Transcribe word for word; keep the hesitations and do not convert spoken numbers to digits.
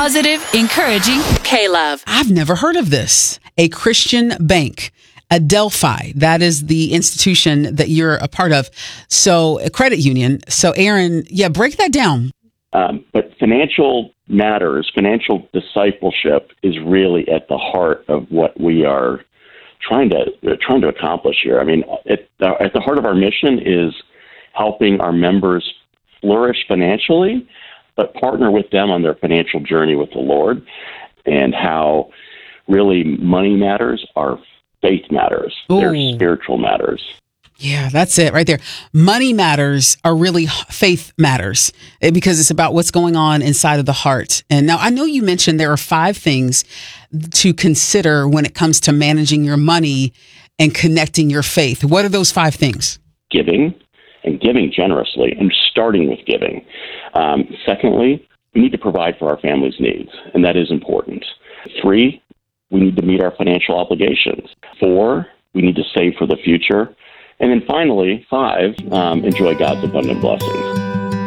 Positive, encouraging K-Love. I've never heard of this. A Christian bank. Adelphi, that is the institution that you're a part of. So, a credit union. So, Aaron, yeah, break that down. Um, but financial matters, financial discipleship is really at the heart of what we are trying to uh, trying to accomplish here. I mean, at the, at the heart of our mission is helping our members flourish financially, but partner with them on their financial journey with the Lord, and how really money matters, our faith matters, Ooh. They're spiritual matters. Yeah, that's it right there. Money matters are really faith matters because it's about what's going on inside of the heart. And now I know you mentioned there are five things to consider when it comes to managing your money and connecting your faith. What are those five things? Giving, and giving generously, and starting with giving. Um, secondly, we need to provide for our family's needs, and that is important. Three, we need to meet our financial obligations. Four, we need to save for the future. And then finally, five, um, enjoy God's abundant blessings.